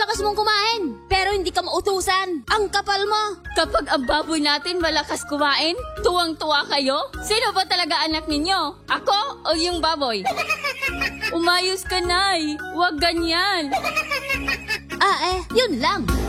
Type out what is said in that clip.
lakas-lakas mong kumain, pero hindi ka mautusan. Ang kapal mo. Kapag ang baboy natin malakas kumain, tuwang-tuwa kayo? Sino ba talaga anak ninyo? Ako o yung baboy? Umayos ka, Nay. Huwag ganyan. Yun lang.